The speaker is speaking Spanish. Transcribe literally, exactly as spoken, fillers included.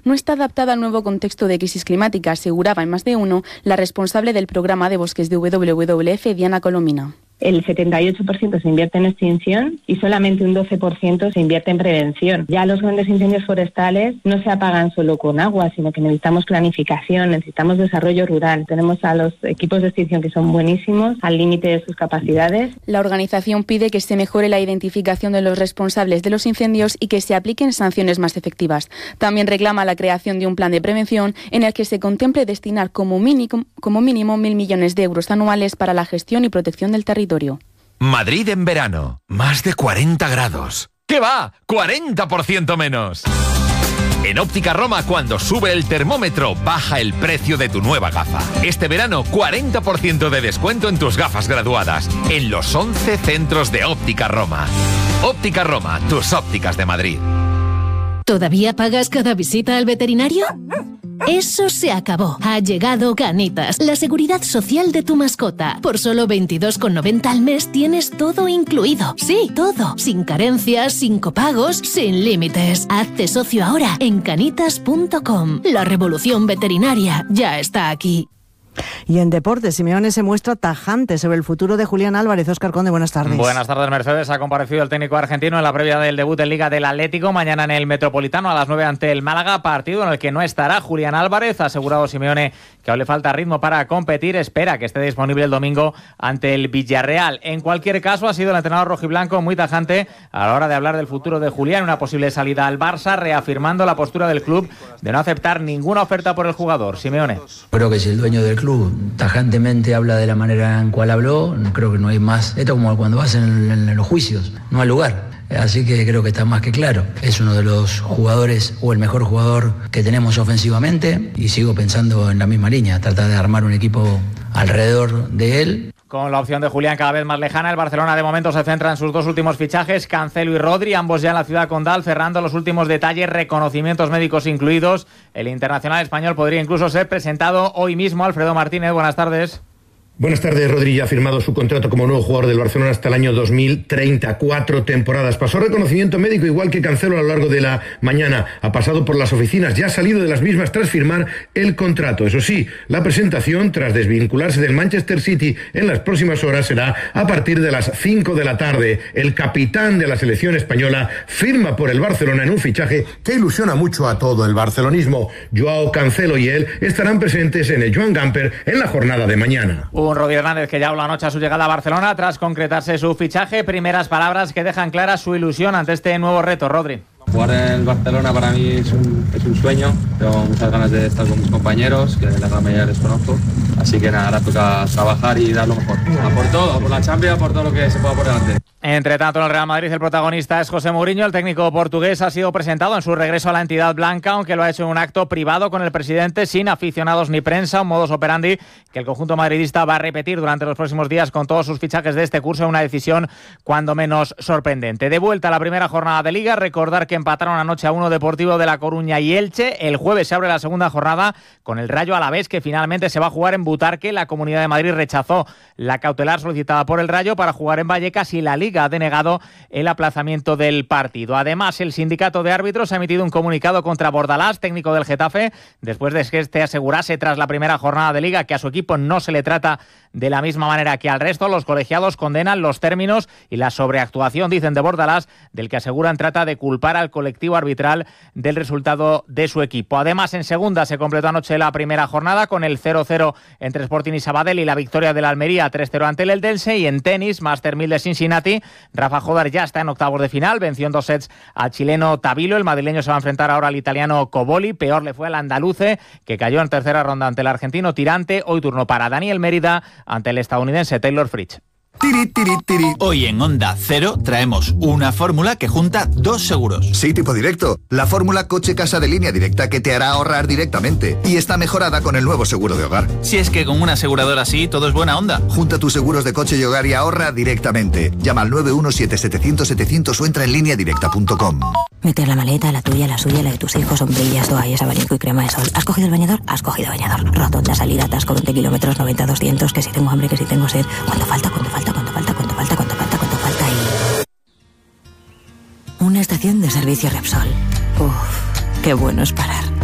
no está adaptada al nuevo contexto de crisis climática, aseguraba en Más de Uno la responsable del programa de bosques de W W F, Diana Colomina. El setenta y ocho por ciento se invierte en extinción y solamente un doce por ciento se invierte en prevención. Ya los grandes incendios forestales no se apagan solo con agua, sino que necesitamos planificación, necesitamos desarrollo rural. Tenemos a los equipos de extinción que son buenísimos, al límite de sus capacidades. La organización pide que se mejore la identificación de los responsables de los incendios y que se apliquen sanciones más efectivas. También reclama la creación de un plan de prevención en el que se contemple destinar como mínimo, como mínimo mil millones de euros anuales para la gestión y protección del territorio. Madrid en verano, más de cuarenta grados. ¿Qué va? ¡cuarenta por ciento menos! En Óptica Roma, cuando sube el termómetro, baja el precio de tu nueva gafa. Este verano, cuarenta por ciento de descuento en tus gafas graduadas, en los once centros de Óptica Roma. Óptica Roma, tus ópticas de Madrid. ¿Todavía pagas cada visita al veterinario? Eso se acabó. Ha llegado Canitas, la seguridad social de tu mascota. Por solo veintidós con noventa al mes tienes todo incluido. Sí, todo. Sin carencias, sin copagos, sin límites. Hazte socio ahora en canitas punto com. La revolución veterinaria ya está aquí. Y en deportes, Simeone se muestra tajante sobre el futuro de Julián Álvarez. Óscar Conde, buenas tardes. Buenas tardes, Mercedes. Ha comparecido el técnico argentino en la previa del debut en Liga del Atlético, mañana en el Metropolitano a las nueve ante el Málaga, partido en el que no estará Julián Álvarez. Ha asegurado Simeone que aún le falta ritmo para competir. Espera que esté disponible el domingo ante el Villarreal. En cualquier caso, ha sido el entrenador rojiblanco muy tajante a la hora de hablar del futuro de Julián, una posible salida al Barça, reafirmando la postura del club de no aceptar ninguna oferta por el jugador. Simeone. Creo que si el dueño del club tajantemente habla de la manera en cual habló, creo que no hay más. Esto es como cuando vas en, en, en los juicios, no hay lugar. Así que creo que está más que claro. Es uno de los jugadores o el mejor jugador que tenemos ofensivamente y sigo pensando en la misma línea, tratar de armar un equipo alrededor de él. Con la opción de Julián cada vez más lejana, el Barcelona de momento se centra en sus dos últimos fichajes, Cancelo y Rodri, ambos ya en la ciudad condal, cerrando los últimos detalles, reconocimientos médicos incluidos. El internacional español podría incluso ser presentado hoy mismo. Alfredo Martínez, buenas tardes. Buenas tardes. Rodri ha firmado su contrato como nuevo jugador del Barcelona hasta el año dos mil treinta, cuatro temporadas. Pasó reconocimiento médico igual que Cancelo a lo largo de la mañana. Ha pasado por las oficinas, ya ha salido de las mismas tras firmar el contrato. Eso sí, la presentación, tras desvincularse del Manchester City en las próximas horas, será a partir de las cinco de la tarde. El capitán de la selección española firma por el Barcelona en un fichaje que ilusiona mucho a todo el barcelonismo. Joao Cancelo y él estarán presentes en el Joan Gamper en la jornada de mañana. Un Rodri Hernández que ya habló anoche a su llegada a Barcelona tras concretarse su fichaje. Primeras palabras que dejan clara su ilusión ante este nuevo reto. Rodri. Jugar en el Barcelona para mí es un, es un sueño. Tengo muchas ganas de estar con mis compañeros, que la gran mayoría les conozco. Así que nada, ahora toca trabajar y dar lo mejor. A por todo, por la Champions, por todo lo que se pueda por delante. Entre tanto, en el Real Madrid el protagonista es José Mourinho. El técnico portugués ha sido presentado en su regreso a la entidad blanca, aunque lo ha hecho en un acto privado con el presidente, sin aficionados ni prensa, un modus operandi que el conjunto madridista va a repetir durante los próximos días con todos sus fichajes de este curso, una decisión cuando menos sorprendente. De vuelta a la primera jornada de Liga, recordar que empataron anoche a uno Deportivo de La Coruña y Elche. El jueves se abre la segunda jornada con el Rayo Alavés, que finalmente se va a jugar en Butarque. La Comunidad de Madrid rechazó la cautelar solicitada por el Rayo para jugar en Vallecas y la Liga ha denegado el aplazamiento del partido. Además, el sindicato de árbitros ha emitido un comunicado contra Bordalás, técnico del Getafe, después de que este asegurase tras la primera jornada de Liga que a su equipo no se le trata de la misma manera que al resto. Los colegiados condenan los términos y la sobreactuación, dicen, de Bordalás, del que aseguran trata de culpar al colectivo arbitral del resultado de su equipo. Además, en segunda se completó anoche la primera jornada con el cero cero entre Sporting y Sabadell y la victoria del Almería tres cero ante el Eldense. Y en tenis, Master mil de Cincinnati, Rafa Jodar ya está en octavos de final, venció en dos sets al chileno Tabilo. El madrileño se va a enfrentar ahora al italiano Coboli. Peor le fue al andaluce, que cayó en tercera ronda ante el argentino Tirante. Hoy turno para Daniel Mérida ante el estadounidense Taylor Fritz. Tiri, tiri, tiri. Hoy en Onda Cero traemos una fórmula que junta dos seguros. Sí, tipo directo. La fórmula coche-casa de Línea Directa que te hará ahorrar directamente. Y está mejorada con el nuevo seguro de hogar. Si es que con una aseguradora así todo es buena onda. Junta tus seguros de coche y hogar y ahorra directamente. Llama al nueve uno siete setecientos setecientos o entra en línea directa punto com. Meter la maleta, la tuya, la suya, la de tus hijos, sombrillas, toallas, abanico y crema de sol. ¿Has cogido el bañador? Has cogido bañador. Rotonda, salida, atasco, veinte kilómetros, noventa, doscientos, que si tengo hambre, que si tengo sed. ¿Cuánto falta? ¿Cuánto falta? ¿Cuánto falta? ¿Cuánto falta? ¿Cuánto falta? ¿Cuánto falta? Y... una estación de servicio Repsol. Uf, qué bueno es parar.